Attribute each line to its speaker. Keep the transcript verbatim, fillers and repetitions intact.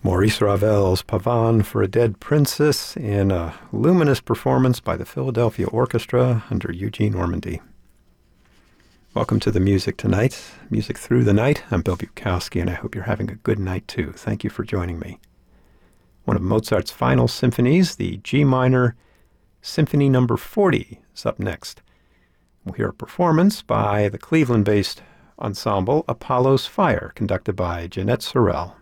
Speaker 1: Maurice Ravel's Pavane for a Dead Princess in a luminous performance by the Philadelphia Orchestra under Eugene Ormandy. Welcome to the music tonight, Music Through the Night. I'm Bill Bukowski, and I hope you're having a good night too. Thank you for joining me. One of Mozart's final symphonies, the G minor Symphony Number forty, is up next. We'll hear a performance by the Cleveland-based ensemble Apollo's Fire, conducted by Jeanette Sorrell.